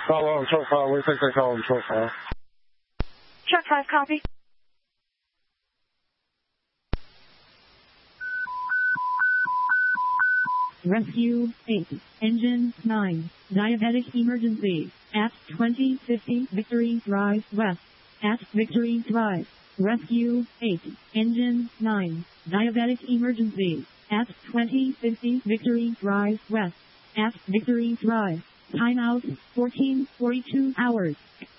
Follow on short file. We think they call him short file. Short 5, copy. Rescue 8, Engine 9, Diabetic Emergency, at 2050 Victory Drive West, at Victory Drive. Rescue 8, Engine 9, Diabetic Emergency, at 2050 Victory Drive West, at Victory Drive. Timeout 14:42 hours.